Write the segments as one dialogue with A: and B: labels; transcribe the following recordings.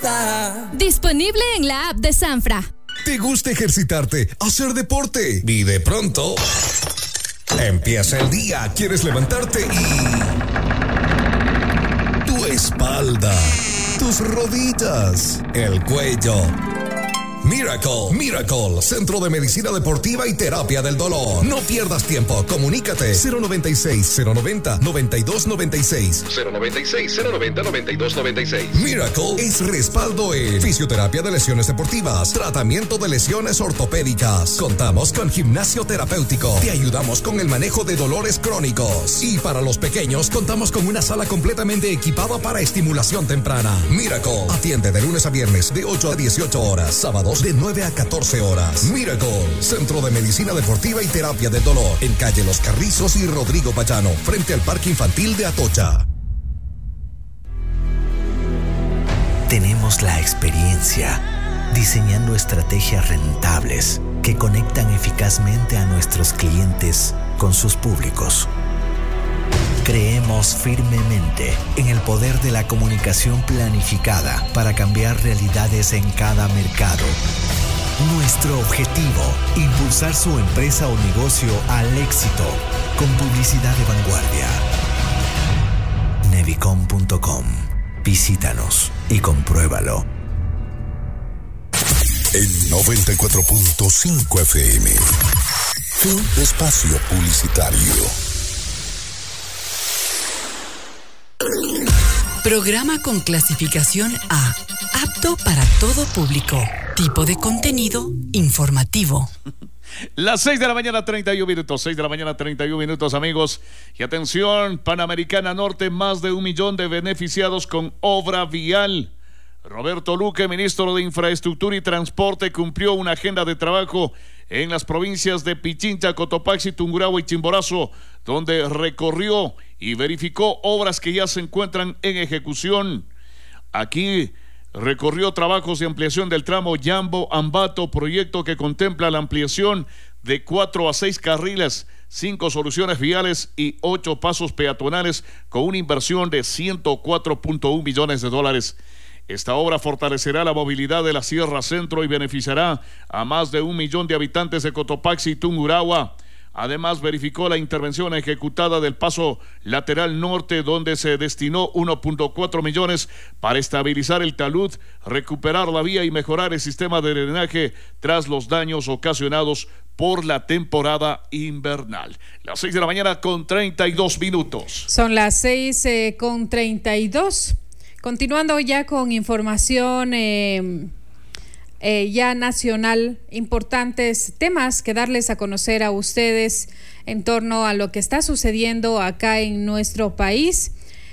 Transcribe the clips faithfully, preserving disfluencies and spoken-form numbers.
A: Sanfra.
B: Disponible en la app de Sanfra.
C: ¿Te gusta ejercitarte, hacer deporte? Y de pronto empieza el día, quieres levantarte y tu espalda, tus rodillas, el cuello. Miracle, Miracle, Centro de Medicina Deportiva y Terapia del Dolor. No pierdas tiempo, comunícate cero noventa y seis, cero noventa, noventa y dos noventa y seis. cero noventa y seis, cero noventa, noventa y dos noventa y seis. Miracle es respaldo en fisioterapia de lesiones deportivas, tratamiento de lesiones ortopédicas. Contamos con gimnasio terapéutico. Te ayudamos con el manejo de dolores crónicos. Y para los pequeños, contamos con una sala completamente equipada para estimulación temprana. Miracle atiende de lunes a viernes de ocho a dieciocho horas, sábados de nueve a catorce horas. Miracle, Centro de Medicina Deportiva y Terapia del Dolor, en calle Los Carrizos y Rodrigo Payano, frente al Parque Infantil de Atocha.
D: Tenemos la experiencia diseñando estrategias rentables que conectan eficazmente a nuestros clientes con sus públicos. Creemos firmemente en el poder de la comunicación planificada para cambiar realidades en cada mercado. Nuestro objetivo, impulsar su empresa o negocio al éxito con publicidad de vanguardia. Nevicom punto com. Visítanos y compruébalo.
C: En noventa y cuatro punto cinco F M. Fin de espacio publicitario.
E: Programa con clasificación A, apto para todo público. Tipo de contenido informativo.
F: Las seis de la mañana, treinta y un minutos. seis de la mañana, treinta y un minutos, amigos. Y atención, Panamericana Norte, más de un millón de beneficiados con obra vial. Roberto Luque, ministro de Infraestructura y Transporte, cumplió una agenda de trabajo en las provincias de Pichincha, Cotopaxi, Tungurahua y Chimborazo, donde recorrió y verificó obras que ya se encuentran en ejecución. Aquí recorrió trabajos de ampliación del tramo Yambo-Ambato, proyecto que contempla la ampliación de cuatro a seis carriles, cinco soluciones viales y ocho pasos peatonales con una inversión de ciento cuatro punto uno millones de dólares. Esta obra fortalecerá la movilidad de la Sierra Centro y beneficiará a más de un millón de habitantes de Cotopaxi y Tungurahua. Además, verificó la intervención ejecutada del paso lateral norte, donde se destinó uno punto cuatro millones para estabilizar el talud, recuperar la vía y mejorar el sistema de drenaje tras los daños ocasionados por la temporada invernal. Las seis de la mañana con treinta y dos minutos.
G: Son las seis eh, con treinta y dos. Continuando ya con información eh, eh, ya nacional, importantes temas que darles a conocer a ustedes en torno a lo que está sucediendo acá en nuestro país.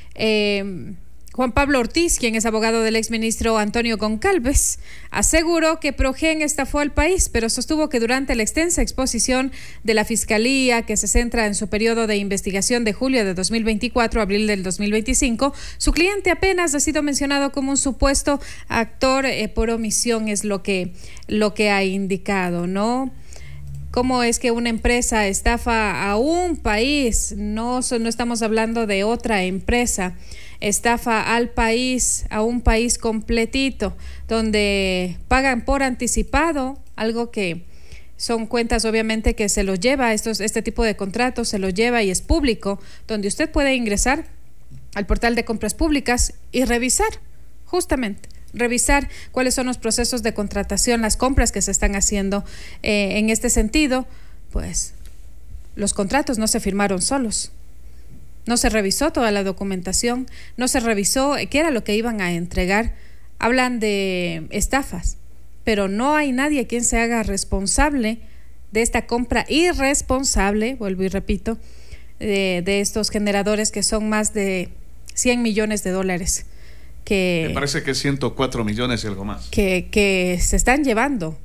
G: Eh, Juan Pablo Ortiz, quien es abogado del exministro Antonio Goncalves, aseguró que Progen estafó al país, pero sostuvo que durante la extensa exposición de la Fiscalía, que se centra en su periodo de investigación de julio de dos mil veinticuatro a abril del dos mil veinticinco, su cliente apenas ha sido mencionado como un supuesto actor eh, por omisión, es lo que, lo que ha indicado, ¿no? ¿Cómo es que una empresa estafa a un país? No, no estamos hablando de otra empresa. Estafa al país, a un país completito, donde pagan por anticipado, algo que son cuentas obviamente que se los lleva, estos, este tipo de contratos se los lleva y es público, donde usted puede ingresar al portal de compras públicas y revisar, justamente, revisar cuáles son los procesos de contratación, las compras que se están haciendo. Eh, en este sentido, pues los contratos no se firmaron solos. No se revisó toda la documentación, no se revisó qué era lo que iban a entregar. Hablan de estafas, pero no hay nadie quien se haga responsable de esta compra irresponsable, vuelvo y repito, de, de estos generadores que son más de cien millones de dólares. Que,
F: Me parece que ciento cuatro millones y algo más. Que,
G: que se están llevando,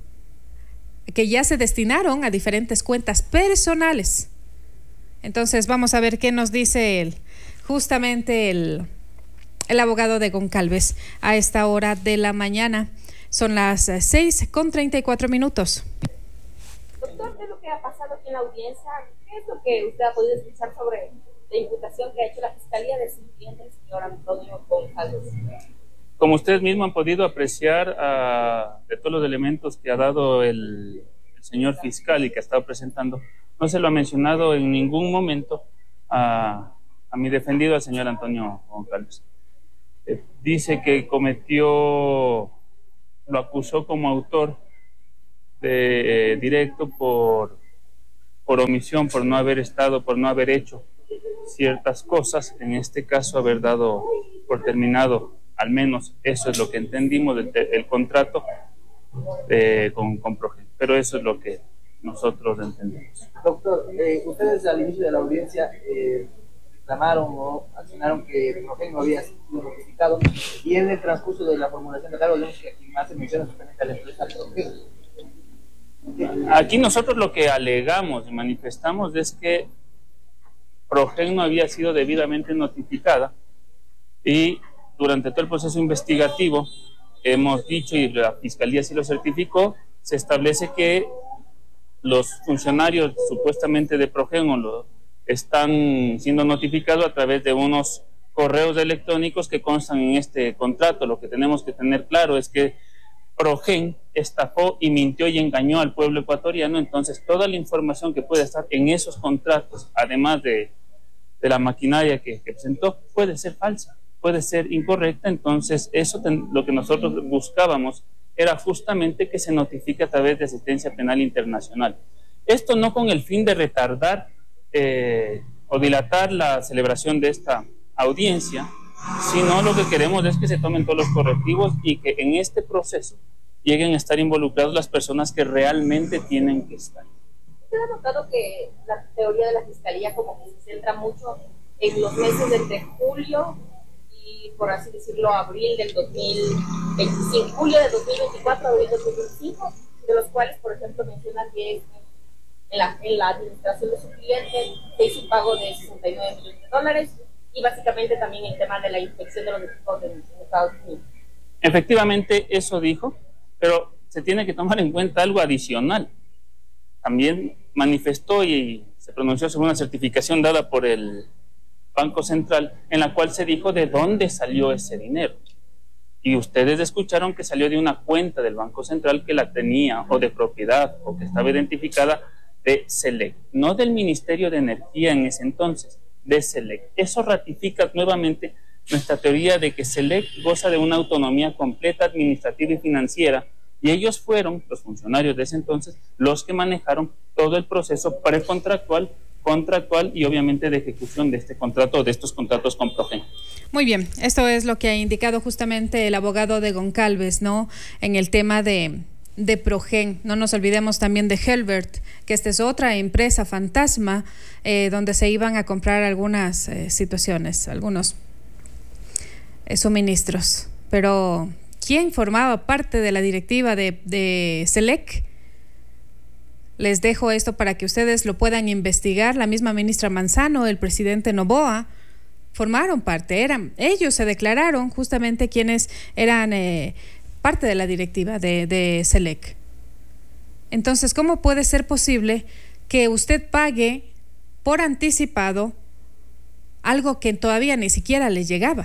G: que ya se destinaron a diferentes cuentas personales. Entonces vamos a ver qué nos dice el, justamente el, el abogado de Goncalves a esta hora de la mañana. Son las seis con treinta y cuatro minutos.
H: Doctor, ¿qué es lo que ha pasado aquí en la audiencia? ¿Qué es lo que usted ha podido escuchar sobre la imputación que ha hecho la Fiscalía de su cliente, el señor Antonio Goncalves?
A: Como ustedes mismos han podido apreciar, uh, de todos los elementos que ha dado el, el señor fiscal y que ha estado presentando, no se lo ha mencionado en ningún momento a, a mi defendido, al señor Antonio Goncalves. Eh, dice que cometió, lo acusó como autor de, eh, directo por, por omisión, por no haber estado, por no haber hecho ciertas cosas, en este caso haber dado por terminado, al menos eso es lo que entendimos del el contrato eh, con, con Progen, pero eso es lo que nosotros entendemos.
I: Doctor, eh, ustedes al inicio de la audiencia eh, reclamaron o accionaron que Progen no había sido notificado, y en el transcurso de la formulación de cargos vemos que aquí más se menciona justamente a la empresa Progen.
A: Aquí nosotros lo que alegamos y manifestamos es que Progen no había sido debidamente notificada, y durante todo el proceso investigativo hemos dicho, y la Fiscalía sí lo certificó, se establece que los funcionarios supuestamente de Progen lo están siendo notificados a través de unos correos electrónicos que constan en este contrato. Lo que tenemos que tener claro es que Progen estafó y mintió y engañó al pueblo ecuatoriano. Entonces toda la información que puede estar en esos contratos, además de, de la maquinaria que, que presentó, puede ser falsa, puede ser incorrecta. Entonces eso ten, lo que nosotros buscábamos era justamente que se notifique a través de asistencia penal internacional. Esto no con el fin de retardar eh, o dilatar la celebración de esta audiencia, sino lo que queremos es que se tomen todos los correctivos y que en este proceso lleguen a estar involucrados las personas que realmente tienen que estar.
H: ¿Usted ha notado que la teoría de la Fiscalía como que se centra mucho en los meses de entre julio y, por así decirlo, abril del dos mil veinticinco, julio del dos mil veinticuatro, abril del dos mil veinticinco, de los cuales, por ejemplo, menciona que en la, en la administración de su cliente se hizo un pago de sesenta y nueve millones de dólares, y básicamente también el tema de la inspección de los equipos de Estados Unidos?
A: Efectivamente, eso dijo, pero se tiene que tomar en cuenta algo adicional. También manifestó y se pronunció sobre una certificación dada por el Banco Central, en la cual se dijo de dónde salió ese dinero. Y ustedes escucharon que salió de una cuenta del Banco Central que la tenía, o de propiedad, o que estaba identificada de SELEC, no del Ministerio de Energía en ese entonces, de SELEC. Eso ratifica nuevamente nuestra teoría de que SELEC goza de una autonomía completa administrativa y financiera, y ellos fueron, los funcionarios de ese entonces, los que manejaron todo el proceso precontractual, contractual y obviamente de ejecución de este contrato, de estos contratos con Progen.
G: Muy bien, esto es lo que ha indicado justamente el abogado de Goncalves, ¿no? En el tema de, de Progen. No nos olvidemos también de Helbert, que esta es otra empresa fantasma eh, donde se iban a comprar algunas eh, situaciones, algunos eh, suministros. Pero ¿quién formaba parte de la directiva de, de SELEC? Les dejo esto para que ustedes lo puedan investigar. La misma ministra Manzano, el presidente Noboa, formaron parte, eran, ellos se declararon justamente quienes eran eh, parte de la directiva de, de SELEC. Entonces, ¿cómo puede ser posible que usted pague por anticipado algo que todavía ni siquiera le llegaba?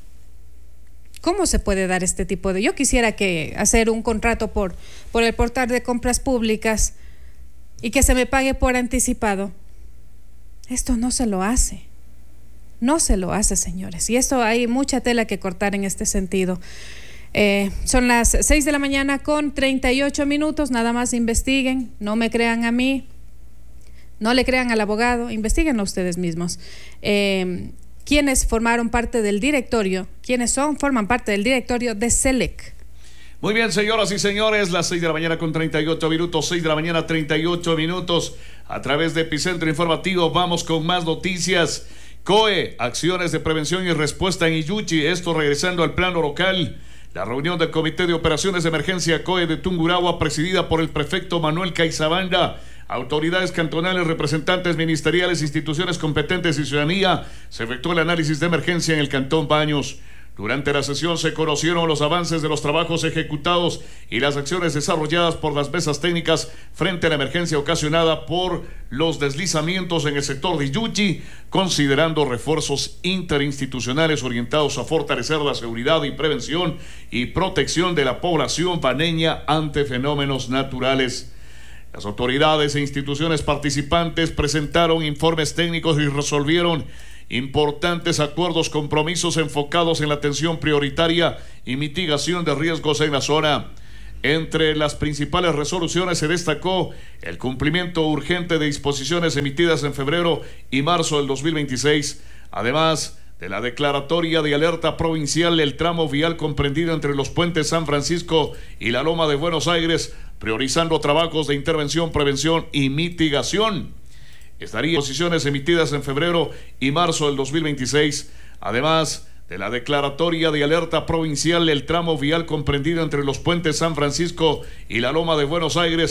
G: ¿Cómo se puede dar este tipo de...? Yo quisiera que hacer un contrato por, por el portal de compras públicas y que se me pague por anticipado. Esto no se lo hace. No se lo hace, señores. Y esto hay mucha tela que cortar en este sentido. Eh, son las seis de la mañana con treinta y ocho minutos. Nada más investiguen. No me crean a mí. No le crean al abogado. Investíguenlo ustedes mismos. Eh, ¿Quiénes formaron parte del directorio? ¿Quiénes son? Forman parte del directorio de SELEC.
F: Muy bien, señoras y señores, las seis de la mañana con treinta y ocho minutos, seis de la mañana treinta y ocho minutos, a través de Epicentro Informativo. Vamos con más noticias. C O E, acciones de prevención y respuesta en Iyuchi, esto regresando al plano local. La reunión del Comité de Operaciones de Emergencia C O E de Tungurahua, presidida por el prefecto Manuel Caizabanda, autoridades cantonales, representantes ministeriales, instituciones competentes y ciudadanía, se efectuó el análisis de emergencia en el Cantón Baños. Durante la sesión se conocieron los avances de los trabajos ejecutados y las acciones desarrolladas por las mesas técnicas frente a la emergencia ocasionada por los deslizamientos en el sector de Yuchi, considerando refuerzos interinstitucionales orientados a fortalecer la seguridad y prevención y protección de la población baneña ante fenómenos naturales. Las autoridades e instituciones participantes presentaron informes técnicos y resolvieron importantes acuerdos, compromisos enfocados en la atención prioritaria y mitigación de riesgos en la zona. Entre las principales resoluciones se destacó el cumplimiento urgente de disposiciones emitidas en febrero y marzo del dos mil veintiséis, además de la declaratoria de alerta provincial del tramo vial comprendido entre los puentes San Francisco y la Loma de Buenos Aires, priorizando trabajos de intervención, prevención y mitigación. Estarían posiciones emitidas en febrero y marzo del dos mil veintiséis, además de la declaratoria de alerta provincial del tramo vial comprendido entre los puentes San Francisco y la Loma de Buenos Aires,